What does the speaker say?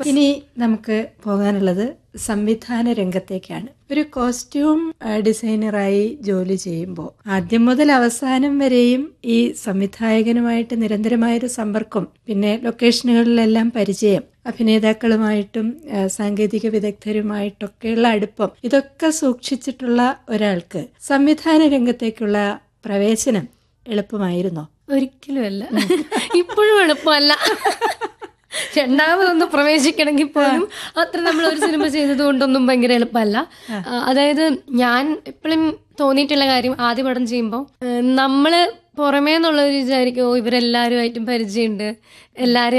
ഇനി നമുക്ക് പോകാനുള്ളത് സംവിധാന രംഗത്തേക്കാണ്. ഒരു കോസ്റ്റ്യൂം ഡിസൈനറായി ജോലി ചെയ്യുമ്പോൾ ആദ്യം മുതൽ അവസാനം വരെയും ഈ സംവിധായകനുമായിട്ട് നിരന്തരമായൊരു സമ്പർക്കം, പിന്നെ ലൊക്കേഷനുകളിലെല്ലാം പരിചയം, അഭിനേതാക്കളുമായിട്ടും സാങ്കേതിക വിദഗ്ധരുമായിട്ടൊക്കെയുള്ള അടുപ്പം, ഇതൊക്കെ സൂക്ഷിച്ചിട്ടുള്ള ഒരാൾക്ക് സംവിധാന രംഗത്തേക്കുള്ള പ്രവേശനം എളുപ്പമായിരുന്നോ? ഒരിക്കലും അല്ല. ഇപ്പോഴും എളുപ്പമല്ല. രണ്ടാമതൊന്ന് പ്രവേശിക്കണമെങ്കിൽ പോലും അത്ര നമ്മൾ ഒരു സിനിമ ചെയ്തത് കൊണ്ടൊന്നും ഭയങ്കര എളുപ്പമല്ല. അതായത് ഞാൻ എപ്പോഴും തോന്നിയിട്ടുള്ള കാര്യം, ആദ്യ പടം ചെയ്യുമ്പോൾ നമ്മള് പുറമേ എന്നുള്ളവർ വിചാരിക്കും ഇവരെല്ലാവരുമായിട്ടും പരിചയമുണ്ട്, എല്ലാവരും